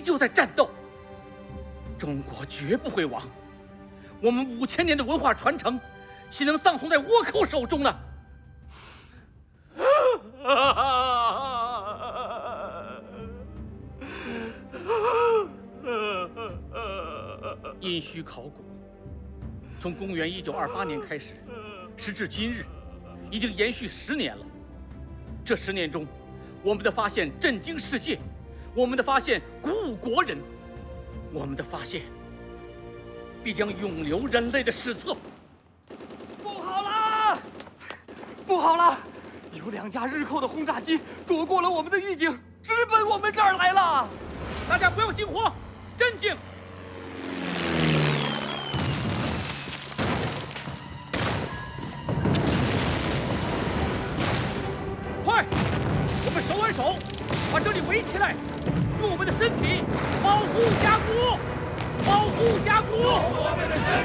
旧在战斗。中国绝不会亡，我们5000年的文化传承，岂能葬送在倭寇手中呢？殷墟考古从公元1928年开始，时至今日，已经延续10年了。这10年中，我们的发现震惊世界，我们的发现鼓舞国人，我们的发现必将永留人类的史册。 不好了，不好了！有2架日寇的轰炸机躲过了我们的预警，直奔我们这儿来了。 大家不要惊慌，镇静。快，我们手挽手，把这里围起来，用我们的身体保护甲骨，保护甲骨。我们的身